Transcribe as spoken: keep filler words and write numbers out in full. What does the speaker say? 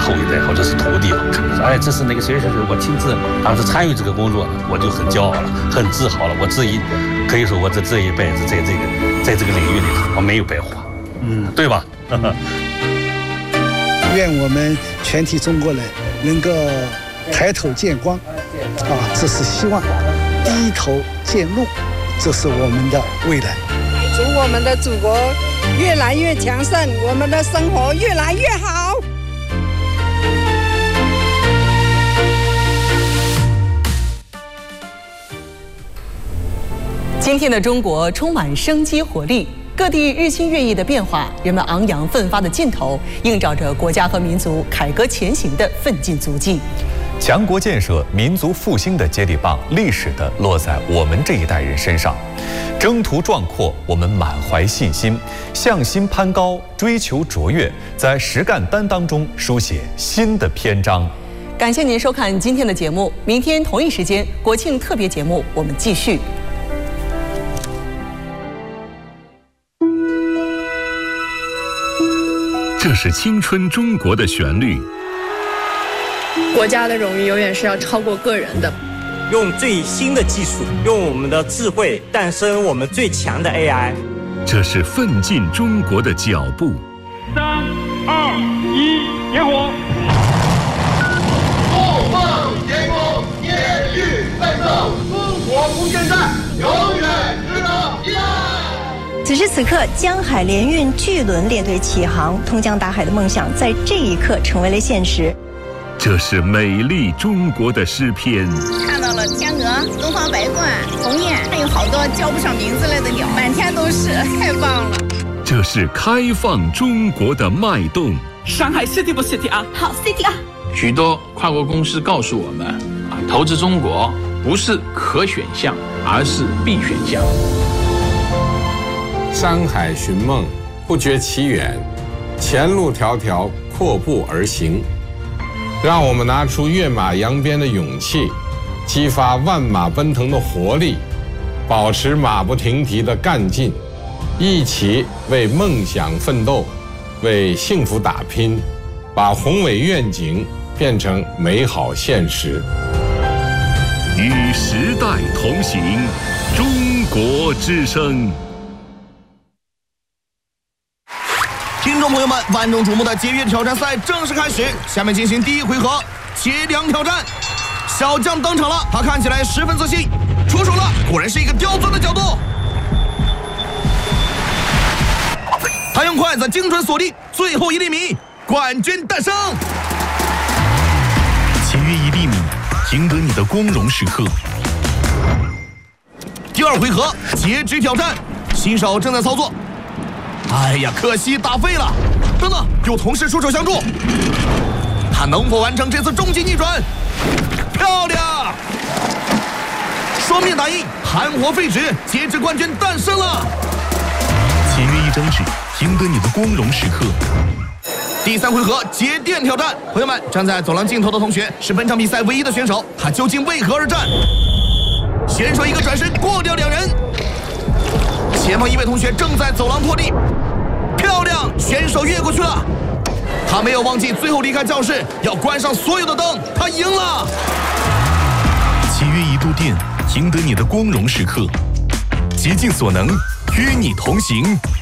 后一代或者是徒弟啊，看说，哎，这是那个谁谁谁，我亲自当时参与这个工作，我就很骄傲了，很自豪了。我这一可以说我这这一辈子在这个在这个领域里头，我没有白花，嗯，对吧？ 愿我们全体中国人能够抬头见光，啊，这是希望；低头见路，这是我们的未来。 祝我们的祖国越来越强盛，我们的生活越来越好。 今天的中国充满生机活力，各地日新月异的变化，人们昂扬奋发的劲头，映照着国家和民族凯歌前行的奋进足迹。 强国建设、民族复兴的接力棒，历史的落在我们这一代人身上。征途壮阔，我们满怀信心，向心攀高，追求卓越，在实干担当中书写新的篇章。 感谢您收看今天的节目，明天同一时间国庆特别节目我们继续。 这是青春中国的旋律。 国家的荣誉永远是要超过个人的。 用最新的技术，用我们的智慧诞生我们最强的 A I。 这是奋进中国的脚步。 三、二、一，点火！ 梦梦天空，天欲奋斗，中国不现在，永远值得依赖。 此时此刻，江海联运巨轮列队起航，通江达海的梦想在这一刻成为了现实。 这是美丽中国的诗篇。 看到了天鹅、东方白鹳、鸿雁，还有好多叫不上名字来的鸟，满天都是，太棒了。 这是开放中国的脉动。 上海 City 不 City 啊？ 好 City 啊！ 许多跨国公司告诉我们，啊，投资中国不是可选项，而是必选项。 山海寻梦，不觉其远，前路迢迢，阔步而行。让我们拿出跃马扬鞭的勇气，激发万马奔腾的活力，保持马不停蹄的干劲，一起为梦想奋斗，为幸福打拼，把宏伟愿景变成美好现实。 与时代同行，中国之声。 听众朋友们，万众瞩目的节约挑战赛正式开始，下面进行第一回合节粮挑战。小将登场了，他看起来十分自信，出手了，果然是一个刁钻的角度。他用筷子精准锁定最后一粒米，冠军诞生。 节约一粒米，赢得你的光荣时刻。 第二回合截肢挑战，新手正在操作。哎呀，可惜打废了！等等，有同事出手相助，他能否完成这次终极逆转？漂亮！双面打印，含活废纸，截肢冠军诞生了！ 节约一张纸，赢得你的光荣时刻。 第三回合节电挑战，朋友们，站在走廊尽头的同学是本场比赛唯一的选手，他究竟为何而战？选手一个转身过掉两人。前方一位同学正在走廊拖地，漂亮！选手越过去了，他没有忘记最后离开教室要关上所有的灯，他赢了。 节约一度电，赢得你的光荣时刻，竭尽所能，与你同行。